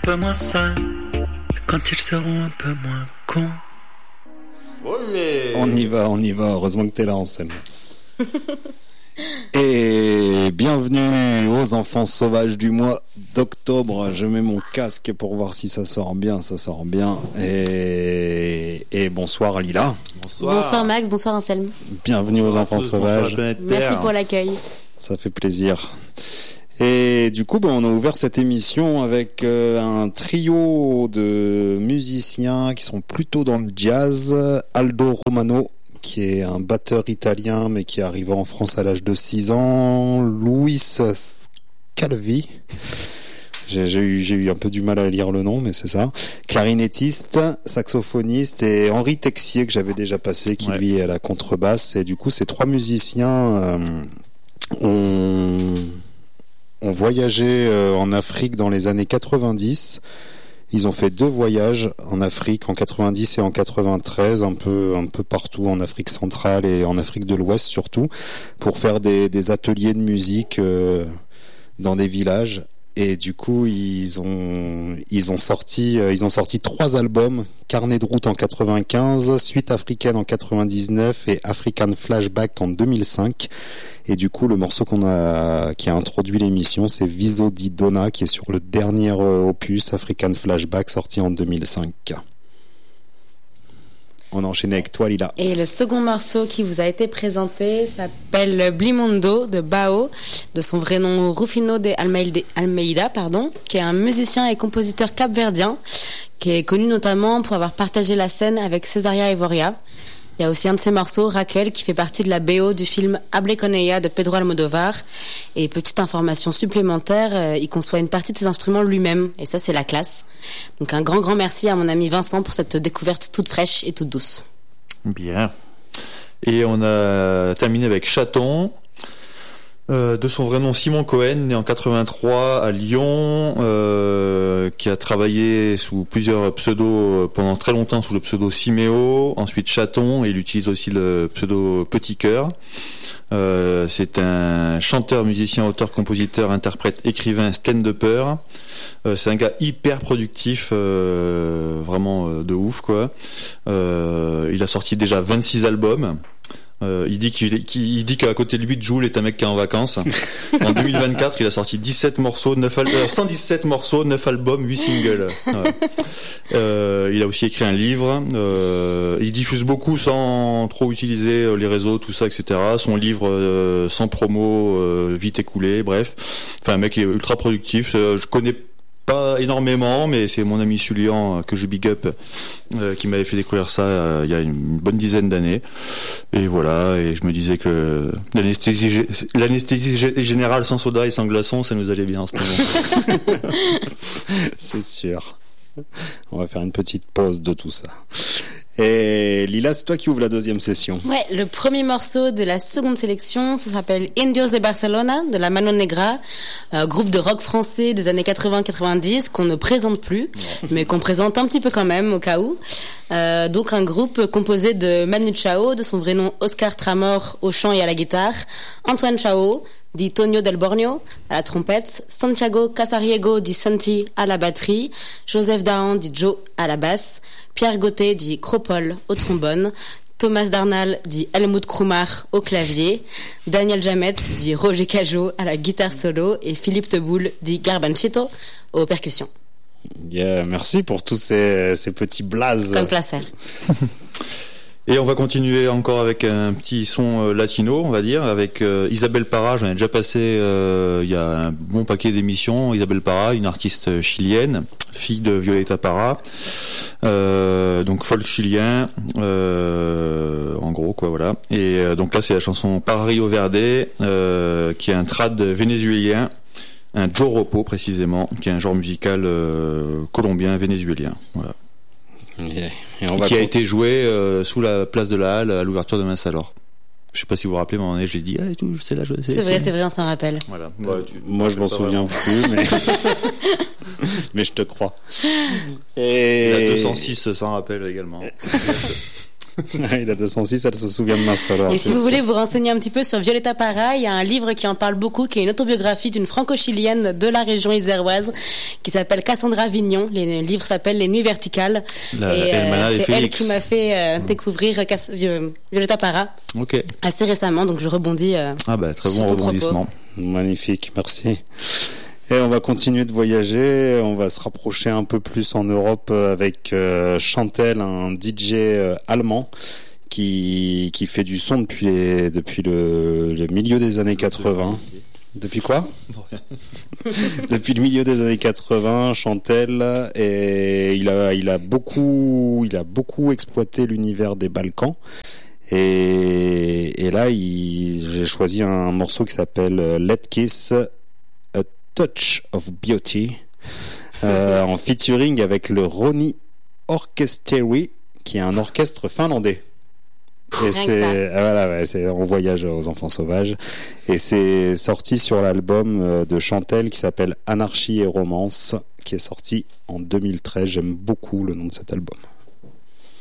peu moins sales, quand ils seront un peu moins cons. Olé. On y va. Heureusement que t'es là, Anselme. Et bienvenue aux enfants sauvages du mois d'octobre. Je mets mon casque pour voir si ça sort bien. Et bonsoir Lila. Bonsoir Max, bonsoir Anselme. Bienvenue aux enfants sauvages. Merci pour l'accueil. Ça fait plaisir. Et du coup, on a ouvert cette émission avec un trio de musiciens qui sont plutôt dans le jazz. Aldo Romano, qui est un batteur italien, mais qui est arrivé en France à l'âge de 6 ans. Luis Scalvi. J'ai eu un peu du mal à lire le nom, mais c'est ça. Clarinettiste, saxophoniste, et Henri Texier, que j'avais déjà passé, qui lui est à la contrebasse. Et du coup, ces trois musiciens ont voyagé en Afrique dans les années 90. Ils ont fait 2 voyages en Afrique, en 90 et en 93, un peu partout en Afrique centrale et en Afrique de l'Ouest surtout, pour faire des ateliers de musique dans des villages. Et du coup, ils ont sorti 3 albums: Carnet de route en 95, Suite africaine en 99 et African Flashback en 2005. Et du coup, le morceau qui a introduit l'émission, c'est Viso di Donna, qui est sur le dernier opus African Flashback, sorti en 2005. On enchaîne avec toi, Lila. Et le second morceau qui vous a été présenté s'appelle Blimundo de Bao, de son vrai nom Rufino de Almeida, qui est un musicien et compositeur capverdien, qui est connu notamment pour avoir partagé la scène avec Cesaria Evoria. Il y a aussi un de ses morceaux, Raquel, qui fait partie de la BO du film Hablé con ella de Pedro Almodóvar. Et petite information supplémentaire, il conçoit une partie de ses instruments lui-même. Et ça, c'est la classe. Donc un grand merci à mon ami Vincent pour cette découverte toute fraîche et toute douce. Bien. Et on a terminé avec Chaton. De son vrai nom Simon Cohen, né en 83 à Lyon, qui a travaillé sous plusieurs pseudos pendant très longtemps, sous le pseudo Siméo, ensuite Chaton, et il utilise aussi le pseudo Petit Cœur. C'est un chanteur, musicien, auteur, compositeur, interprète, écrivain, stand-upper. C'est un gars hyper productif, vraiment de ouf quoi. Il a sorti déjà 26 albums. Il dit qu'à côté de lui, Jul est un mec qui est en vacances. En 2024, il a sorti 117 morceaux, 9 albums, 8 singles. Il a aussi écrit un livre. Il diffuse beaucoup sans trop utiliser les réseaux, tout ça, etc. Son livre sans promo, vite écoulé, bref. Enfin, un mec qui est ultra productif. Je connais pas énormément, mais c'est mon ami Sulian, que je big up, qui m'avait fait découvrir ça il y a une bonne dizaine d'années. Et voilà, et je me disais que l'anesthésie générale sans soda et sans glaçons, ça nous allait bien en ce moment. C'est sûr. On va faire une petite pause de tout ça. Et Lila, c'est toi qui ouvre la deuxième session. Ouais, le premier morceau de la seconde sélection, ça s'appelle Indios de Barcelona, de la Mano Negra, groupe de rock français des années 80-90 qu'on ne présente plus, mais qu'on présente un petit peu quand même au cas où. Donc un groupe composé de Manu Chao, de son vrai nom Oscar Tramor, au chant et à la guitare, Antoine Chao, dit Tonio Del Borneo à la trompette, Santiago Casariego dit Santi à la batterie, Joseph Dahan dit Joe à la basse, Pierre Gauthier dit Cropole au trombone, Thomas Darnal dit Helmut Krumar au clavier, Daniel Jamet dit Roger Cajot à la guitare solo et Philippe Teboul dit Garbanchito aux percussions. Yeah, merci pour tous ces petits blazes. Comme placer. Et on va continuer encore avec un petit son latino, on va dire, avec Isabelle Parra. J'en ai déjà passé il y a un bon paquet d'émissions. Isabelle Parra, une artiste chilienne, fille de Violeta Parra, donc folk chilien, en gros quoi, voilà. Et donc là c'est la chanson Para Rio Verde, qui est un trad vénézuélien, un joropo précisément, qui est un genre musical colombien vénézuélien, voilà. Qui a été joué sous la place de la Halle à l'ouverture de Massalor. Je sais pas si vous vous rappelez, mais à un moment donné, j'ai dit c'est là. C'est vrai, on s'en rappelle. Voilà. Moi, je m'en souviens plus, mais mais je te crois. Et la 206 s'en rappelle également. Il a 206, elle se souvient de Mastodon. Et si vous voulez vous renseigner un petit peu sur Violeta Parra, il y a un livre qui en parle beaucoup, qui est une autobiographie d'une franco-chilienne de la région iséroise, qui s'appelle Cassandra Vignon. Le livre s'appelle Les Nuits Verticales. C'est elle qui m'a fait découvrir Violeta Parra. Ok. Assez récemment, donc je rebondis. Très bon rebondissement. Magnifique, merci. Et on va continuer de voyager, on va se rapprocher un peu plus en Europe avec Chantel, un DJ allemand qui fait du son depuis le milieu des années 80. Depuis quoi? Depuis le milieu des années 80, Chantel, et il a beaucoup exploité l'univers des Balkans. Et là, j'ai choisi un morceau qui s'appelle Let Kiss, A Touch of Beauty, en featuring avec le Roni Orkesteri, qui est un orchestre finlandais. Et on voyage aux enfants sauvages. Et c'est sorti sur l'album de Chantel qui s'appelle Anarchie et Romance, qui est sorti en 2013. J'aime beaucoup le nom de cet album.